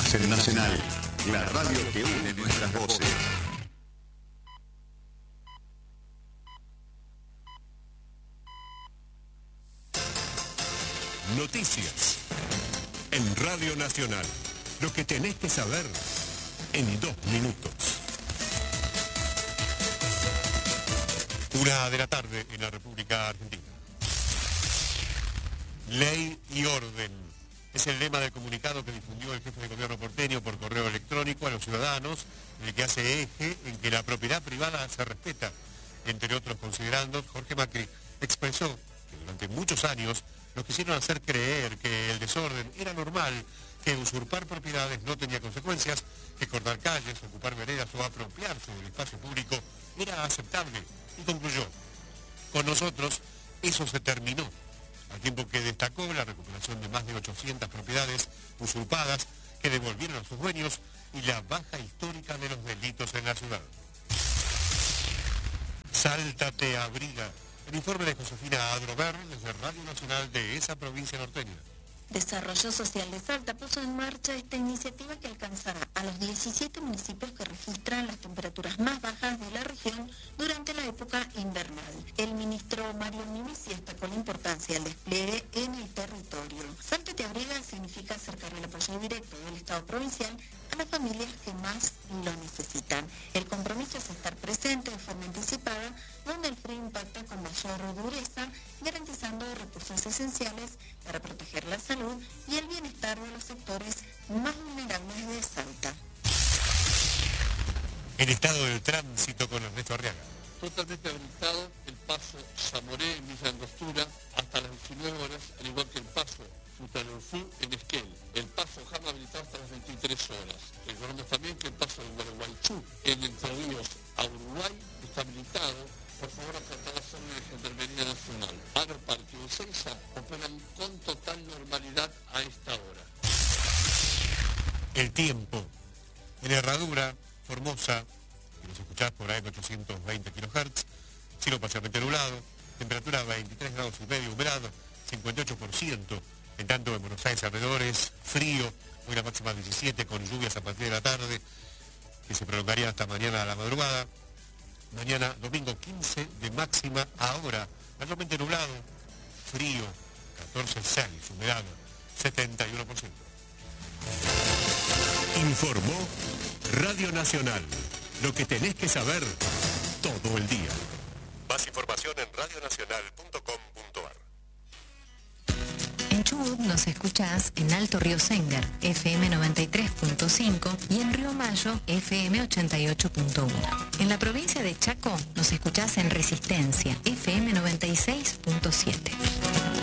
Estás en Nacional, la radio que une nuestras voces. Noticias en Radio Nacional. Lo que tenés que saber en 2 minutos. 1 de la tarde en la República Argentina. Ley y orden es el lema del comunicado que difundió el jefe de gobierno porteño por correo electrónico a los ciudadanos, en el que hace eje en que la propiedad privada se respeta. Entre otros considerandos, Jorge Macri expresó que durante muchos años nos quisieron hacer creer que el desorden era normal, que usurpar propiedades no tenía consecuencias, que cortar calles, ocupar veredas o apropiarse del espacio público era aceptable. Y concluyó, con nosotros eso se terminó, al tiempo que destacó la recuperación de más de 800 propiedades usurpadas que devolvieron a sus dueños y la baja histórica de los delitos en la ciudad. Salta te abriga. El informe de Josefina Adrover desde Radio Nacional de esa provincia norteña. Desarrollo Social de Salta puso en marcha esta iniciativa que alcanzará a los 17 municipios que registran las temperaturas más bajas de la región durante la época invernal. El ministro Mario Núñez destacó la importancia del despliegue en el territorio. Salta te abriga significa acercar el apoyo directo del Estado provincial a las familias que más lo necesitan. El compromiso es estar presente de forma anticipada, donde el frío impacta con mayor dureza, garantizando recursos esenciales para proteger la salud y el bienestar de los sectores más vulnerables de Salta. El estado del tránsito con Ernesto Arriaga. Totalmente habilitado el paso Zamoré en Villa Angostura hasta las 19 horas, al igual que el paso Futalurfú en Esquel. El paso Jama habilitado hasta las 23 horas. Recordemos también que el paso de Gualeguaychú en Entre Ríos a Uruguay está habilitado. Por favor, acatar las órdenes de Gendarmería Nacional. Agroparque y Ezeiza operan con total normalidad a esta hora. El tiempo. En Herradura, Formosa, que nos escuchás por ahí en 820 kHz, cielo parcialmente nublado, temperatura 23 grados y medio, humedad 58%, en tanto en Buenos Aires alrededores, frío, hoy la máxima 17 con lluvias a partir de la tarde, que se prolongaría hasta mañana a la madrugada. Mañana, domingo 15 de máxima, ahora, mayormente nublado, frío, 14,6, humedad 71%. Informó Radio Nacional. Lo que tenés que saber todo el día. Más información en radionacional.com.ar. En Chubut nos escuchás en Alto Río Sengar, FM 93.5 y en Río Mayo, FM 88.1. En la provincia de Chaco nos escuchás en Resistencia, FM 96.7.